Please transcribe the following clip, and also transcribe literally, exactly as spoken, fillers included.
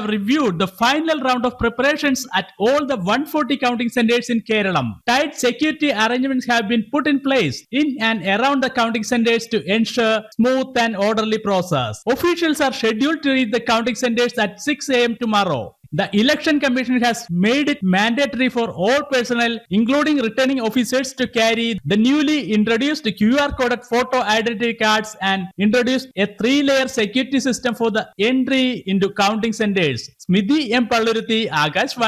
reviewed the final round of preparations at all the one hundred forty counting centers in Kerala. Tight security arrangements have been put in place in and around the counting centers to ensure smooth and orderly process. Officials are scheduled to reach the counting centers at six a.m. tomorrow. The Election Commission has made it mandatory for all personnel, including returning officers, to carry the newly introduced Q R coded photo identity cards and introduced a three-layer security system for the entry into counting centers. Smithy M. Palluruthi, Akash